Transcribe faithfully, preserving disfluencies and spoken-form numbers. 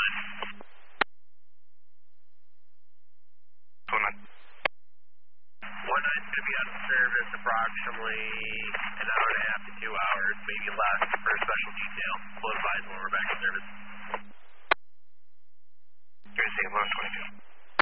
line. One nine. One nine's going to be out of service approximately an hour and a half to two hours, maybe less for a special detail. We'll advise when we're back in service. You're going to say one twenty-two.